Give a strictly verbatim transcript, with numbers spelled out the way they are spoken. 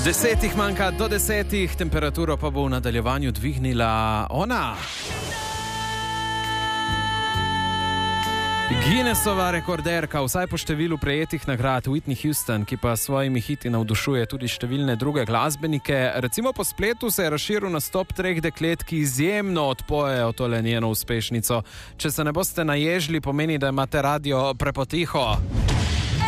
Desetih manjka do desetih, temperaturo pa bo v nadaljevanju dvignila ona. Guinnessova rekorderka, vsaj po številu prejetih nagrad, Whitney Houston, ki pa s svojimi hiti navdušuje tudi številne druge glasbenike. Recimo po spletu se je razširil nastop treh deklet, ki izjemno odpojejo tole njeno uspešnico. Če se ne boste naježili, pomeni, da imate radio prepotiho.